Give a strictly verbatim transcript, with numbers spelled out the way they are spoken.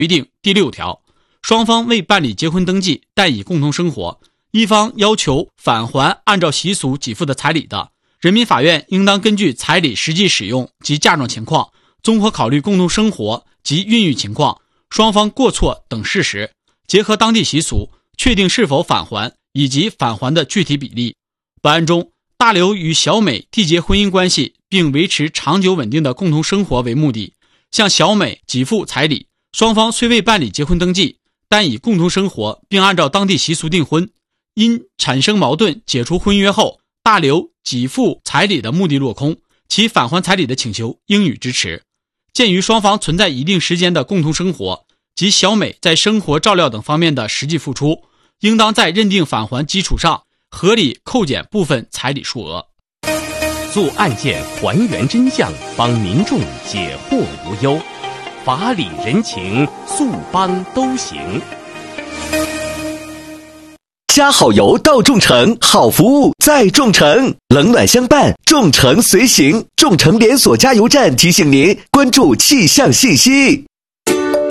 规定第六条，双方未办理结婚登记但已共同生活，一方要求返还按照习俗给付的彩礼的，人民法院应当根据彩礼实际使用及嫁妆情况，综合考虑共同生活及孕育情况、双方过错等事实，结合当地习俗，确定是否返还以及返还的具体比例。本案中，大刘与小美缔结婚姻关系并维持长久稳定的共同生活为目的，向小美给付彩礼，双方虽未办理结婚登记，但已共同生活并按照当地习俗订婚。因产生矛盾解除婚约后，大刘给付彩礼的目的落空，其返还彩礼的请求应予支持。鉴于双方存在一定时间的共同生活及小美在生活照料等方面的实际付出，应当在认定返还基础上合理扣减部分彩礼数额。 做案件还原真相，帮民众解惑无忧，法理人情，速帮都行。 加好油到众诚，好服务在众诚，冷暖相伴，众诚随行。众诚连锁加油站提醒您关注气象信息。